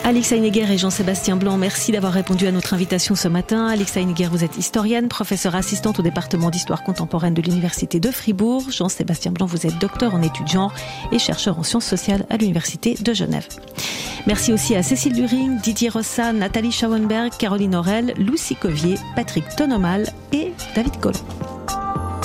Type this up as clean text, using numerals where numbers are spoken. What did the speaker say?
Alix Heiniger et Jean-Sébastien Blanc, merci d'avoir répondu à notre invitation ce matin. Alix Heiniger, vous êtes historienne, professeure assistante au département d'histoire contemporaine de l'Université de Fribourg. Jean-Sébastien Blanc, vous êtes docteur en études genre et chercheur en sciences sociales à l'Université de Genève. Merci aussi à Cécile During, Didier Rossa, Nathalie Schauenberg, Caroline Aurel, Lucie Covier, Patrick Tonomal et David Collomb.